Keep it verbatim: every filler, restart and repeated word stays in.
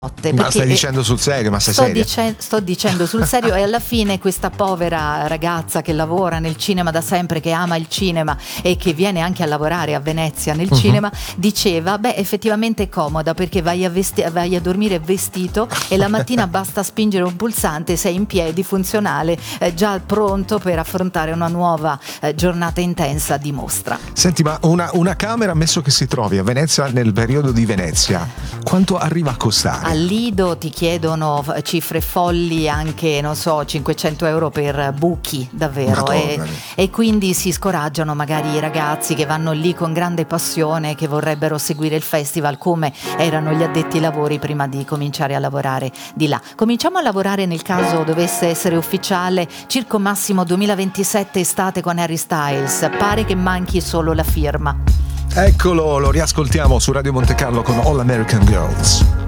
Ma stai dicendo sul serio? Ma sei sto, seria? dice- sto dicendo sul serio e alla fine questa povera ragazza che lavora nel cinema da sempre, che ama il cinema e che viene anche a lavorare a Venezia nel uh-huh. cinema, diceva beh effettivamente è comoda perché vai a, vesti- vai a dormire vestito e la mattina basta spingere un pulsante, sei in piedi, funzionale, eh, già pronto per affrontare una nuova eh, giornata intensa di mostra. Senti, ma una, una camera, ammesso che si trovi a Venezia nel periodo di Venezia, quanto arriva a costare? Al Lido ti chiedono cifre folli, anche non so cinquecento euro per buchi davvero, e, e quindi si scoraggiano magari i ragazzi che vanno lì con grande passione, che vorrebbero seguire il festival come erano gli addetti ai lavori prima di cominciare a lavorare di là. Cominciamo a lavorare, nel caso dovesse essere ufficiale, Circo Massimo duemilaventisette estate con Harry Styles. Pare che manchi solo la firma. Eccolo, lo riascoltiamo su Radio Monte Carlo con All American Girls.